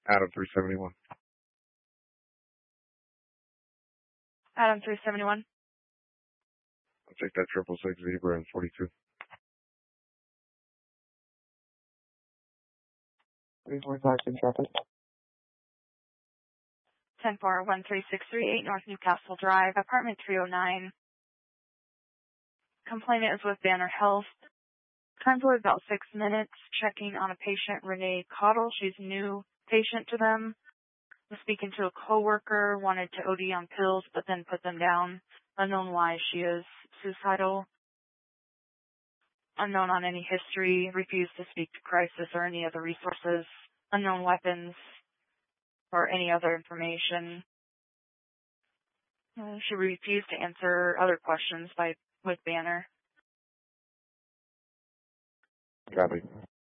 Adam 371. Adam 371. I'll take that 666 Zebra and 42. 345 traffic. 10-4-13638 North Newcastle Drive, apartment 309. Complainant is with Banner Health. Time for about 6 minutes. Checking on a patient, Renee Cottle. She's a new patient to them. Was speaking to a coworker, wanted to OD on pills, but then put them down. Unknown why she is suicidal. Unknown on any history. Refused to speak to crisis or any other resources. Unknown weapons or any other information. She refused to answer other questions with Banner. Copy.